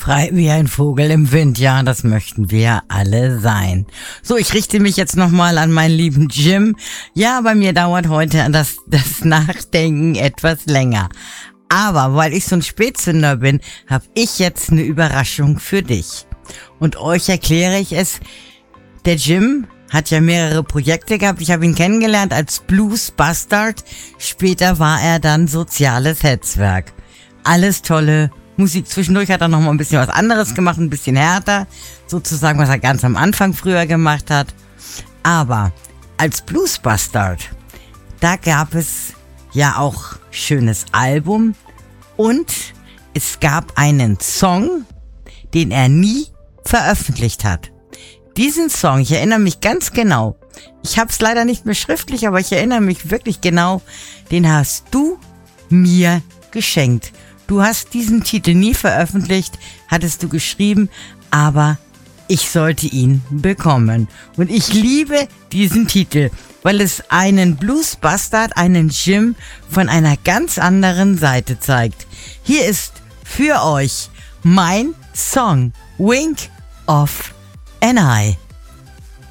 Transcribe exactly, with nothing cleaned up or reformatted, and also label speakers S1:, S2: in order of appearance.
S1: Frei wie ein Vogel im Wind, ja, das möchten wir alle sein. So, ich richte mich jetzt nochmal an meinen lieben Jim. Ja, bei mir dauert heute das, das Nachdenken etwas länger. Aber weil ich so ein Spätzünder bin, habe ich jetzt eine Überraschung für dich. Und euch erkläre ich es. Der Jim hat ja mehrere Projekte gehabt. Ich habe ihn kennengelernt als Blues Bastard. Später war er dann soziales Hetzwerk. Alles tolle Musik. Zwischendurch hat er noch mal ein bisschen was anderes gemacht, ein bisschen härter. Sozusagen, was er ganz am Anfang früher gemacht hat. Aber als Blues Bastard, da gab es ja auch schönes Album. Und es gab einen Song, den er nie veröffentlicht hat. Diesen Song, ich erinnere mich ganz genau, ich habe es leider nicht mehr schriftlich, aber ich erinnere mich wirklich genau, den hast du mir geschenkt. Du hast diesen Titel nie veröffentlicht, hattest du geschrieben, aber ich sollte ihn bekommen. Und ich liebe diesen Titel, weil es einen Blues Bastard, einen Jim von einer ganz anderen Seite zeigt. Hier ist für euch mein Song, Wink of an Eye.